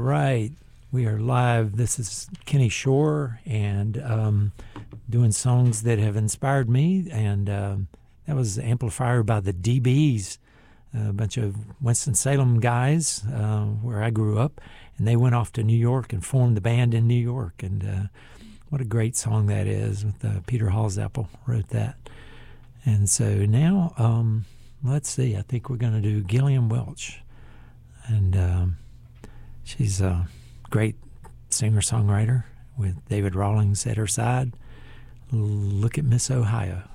right. We are live. This is Kenny Shore, and doing songs that have inspired me. And that was Amplifier by the DBs, a bunch of Winston-Salem guys where I grew up. And they went off to New York and formed the band in New York. And what a great song that is. With Peter Halsapple wrote that. And so now, let's see. I think we're going to do Gillian Welch. And she's a great singer-songwriter with David Rawlings at her side. Look at Miss Ohio.